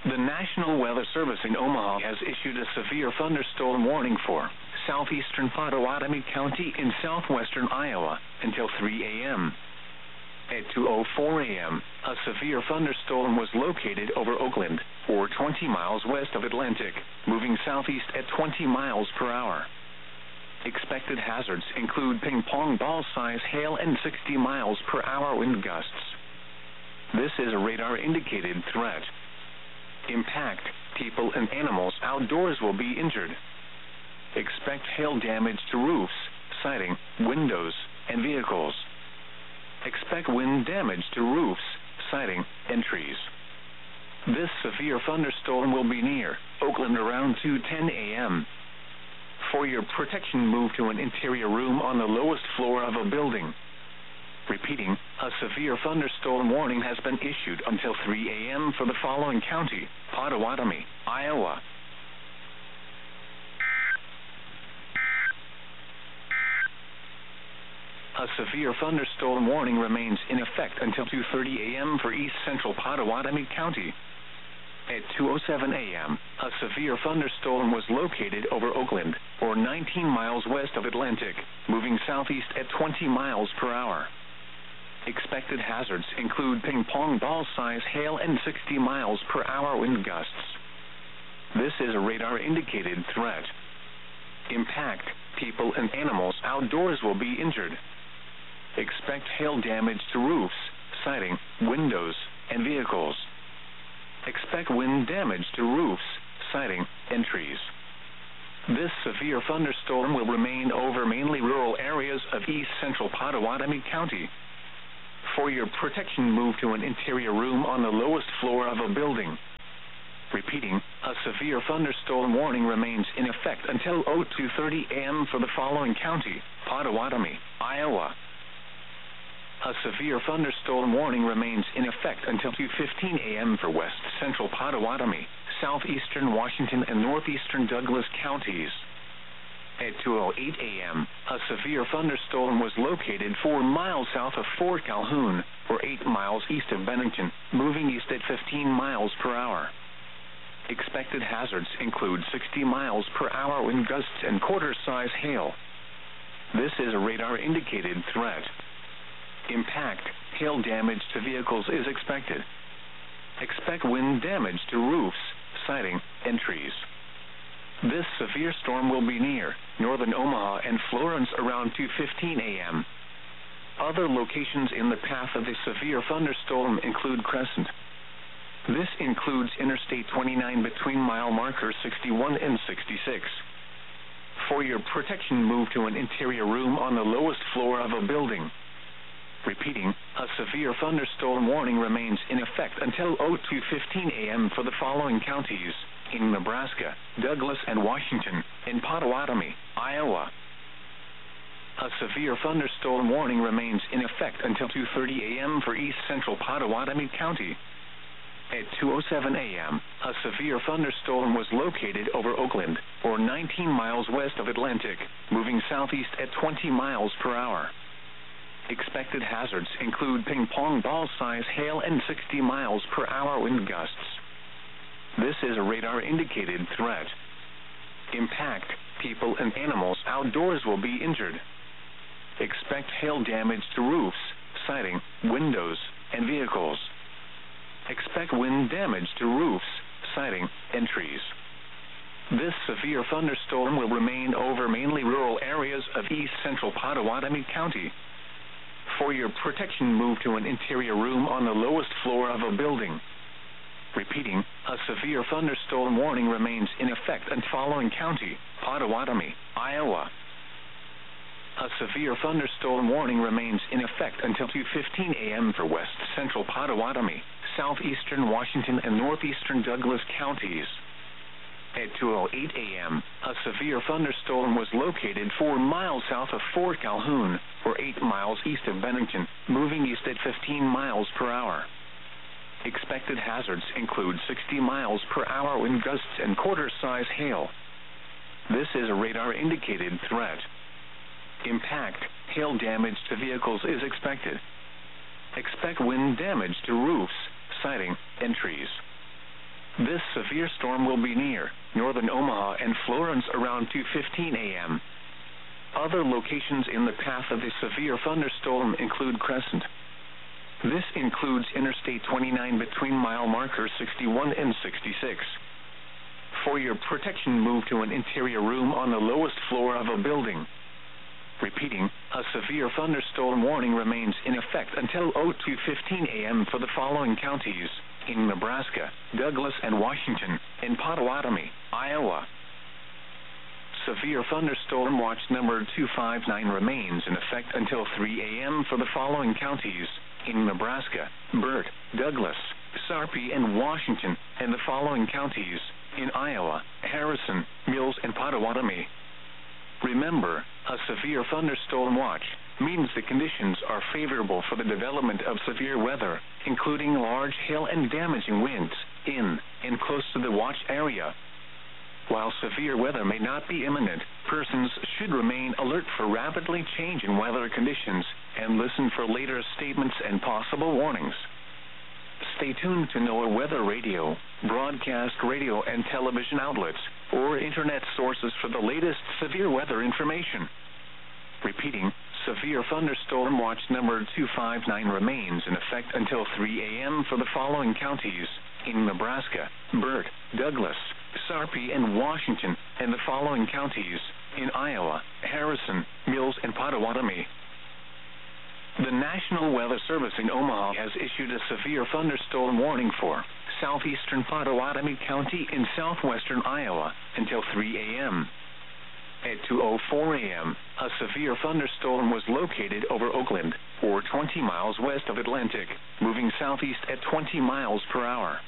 The National Weather Service in Omaha has issued a severe thunderstorm warning for southeastern Pottawatomie County in southwestern Iowa until 3 a.m. At 2:04 a.m., a severe thunderstorm was located over Oakland, or 20 miles west of Atlantic, moving southeast at 20 miles per hour. Expected hazards include ping-pong ball-size hail and 60 miles per hour wind gusts. This is a radar-indicated threat. Impact, people and animals outdoors will be injured. Expect hail damage to roofs, siding, windows, and vehicles. Expect wind damage to roofs, siding, and trees. This severe thunderstorm will be near Oakland around 2:10 a.m. For your protection, move to an interior room on the lowest floor of a building. Repeating, a severe thunderstorm warning has been issued until 3 a.m. for the following county: Pottawatomie, Iowa. A severe thunderstorm warning remains in effect until 2:30 a.m. for east central Pottawatomie County. At 2:07 a.m., a severe thunderstorm was located over Oakland, or 19 miles west of Atlantic, moving southeast at 20 miles per hour. Expected hazards include ping-pong ball-size hail and 60 miles per hour wind gusts. This is a radar-indicated threat. Impact, people and animals outdoors will be injured. Expect hail damage to roofs, siding, windows, and vehicles. Expect wind damage to roofs, siding, and trees. This severe thunderstorm will remain over mainly rural areas of east central Pottawatomie County. For your protection, move to an interior room on the lowest floor of a building. Repeating, a severe thunderstorm warning remains in effect until 2:30 a.m. for the following county: Pottawatomie, Iowa. A severe thunderstorm warning remains in effect until 2:15 a.m. for west central Pottawatomie, southeastern Washington, and northeastern Douglas counties. At 2:08 a.m., a severe thunderstorm was located 4 miles south of Fort Calhoun, or 8 miles east of Bennington, moving east at 15 miles per hour. Expected hazards include 60 miles per hour wind gusts and quarter-size hail. This is a radar-indicated threat. Impact, hail damage to vehicles is expected. Expect wind damage to roofs, siding, and trees. This severe storm will be near northern Omaha and Florence around 2:15 a.m. Other locations in the path of the severe thunderstorm include Crescent. This includes Interstate 29 between mile markers 61 and 66. For your protection, move to an interior room on the lowest floor of a building. Repeating, a severe thunderstorm warning remains in effect until 2:15 a.m. for the following counties: in Nebraska, Douglas and Washington, and Pottawatomie, Iowa. A severe thunderstorm warning remains in effect until 2:30 a.m. for east central Pottawatomie County. At 2:07 a.m., a severe thunderstorm was located over Oakland, or 19 miles west of Atlantic, moving southeast at 20 miles per hour. Expected hazards include ping-pong ball-size hail and 60 miles per hour wind gusts. This is a radar-indicated threat. Impact, people and animals outdoors will be injured. Expect hail damage to roofs, siding, windows, and vehicles. Expect wind damage to roofs, siding, and trees. This severe thunderstorm will remain over mainly rural areas of east central Pottawatomie County. For your protection, move to an interior room on the lowest floor of a building. Repeating, a severe thunderstorm warning remains in effect until following county: Pottawatomie, Iowa. A severe thunderstorm warning remains in effect until 2:15 a.m. for west central Pottawatomie, southeastern Washington, and northeastern Douglas counties. At 2:08 a.m., a severe thunderstorm was located 4 miles south of Fort Calhoun, or 8 miles east of Bennington, moving east at 15 miles per hour. Expected hazards include 60 miles per hour wind gusts and quarter-size hail. This is a radar-indicated threat. Impact, hail damage to vehicles is expected. Expect wind damage to roofs, siding, and trees. This severe storm will be near northern Omaha and Florence around 2:15 a.m. Other locations in the path of the severe thunderstorm include Crescent. This includes Interstate 29 between mile markers 61 and 66. For your protection, move to an interior room on the lowest floor of a building. Repeating, a severe thunderstorm warning remains in effect until 2:15 a.m. for the following counties in Nebraska, Douglas and Washington, and Potawatomi, Iowa. Severe thunderstorm watch number 259 remains in effect until 3 a.m. for the following counties in Nebraska, Burt, Douglas, Sarpy, and Washington, and the following counties in Iowa, Harrison, Mills, and Potawatomi. Remember, a severe thunderstorm watch means the conditions are favorable for the development of severe weather, including large hail and damaging winds in and close to the watch area. While severe weather may not be imminent, persons should remain alert for rapidly changing weather conditions and listen for later statements and possible warnings. Stay tuned to NOAA Weather Radio, broadcast radio and television outlets, or internet sources for the latest severe weather information. Repeating, severe thunderstorm watch number 259 remains in effect until 3 a.m. for the following counties in Nebraska, Burt, Douglas, Sarpy, and Washington, and the following counties in Iowa, Harrison, Mills, and Potawatomi. The National Weather Service in Omaha has issued a severe thunderstorm warning for southeastern Potawatomi County in southwestern Iowa until 3 a.m. At 2:04 a.m., a severe thunderstorm was located over Oakland, or 20 miles west of Atlantic, moving southeast at 20 miles per hour.